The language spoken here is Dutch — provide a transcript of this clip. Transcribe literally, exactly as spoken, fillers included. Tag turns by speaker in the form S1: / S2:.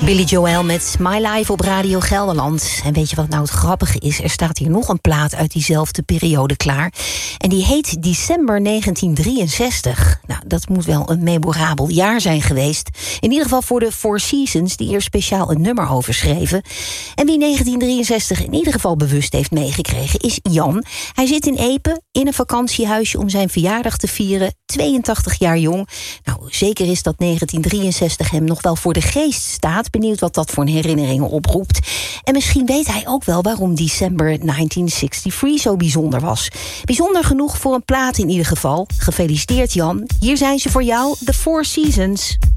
S1: Billy Joel met My Life op Radio Gelderland. En weet je wat nou het grappige is? Er staat hier nog een plaat uit diezelfde periode klaar. En die heet December negentien drieënzestig. Nou, dat moet wel een memorabel jaar zijn geweest. In ieder geval voor de Four Seasons, die hier speciaal een nummer over schreven. En wie negentien drieënzestig in ieder geval bewust heeft meegekregen, is Jan. Hij zit in Epe, in een vakantiehuisje om zijn verjaardag te vieren. tweeëntachtig jaar jong. Nou, zeker is dat negentien drieënzestig hem nog wel voor de geest staat. Benieuwd wat dat voor herinneringen oproept. En misschien weet hij ook wel waarom December negentien drieënzestig zo bijzonder was. Bijzonder genoeg voor een plaat in ieder geval. Gefeliciteerd Jan. Hier zijn ze voor jou, The Four Seasons.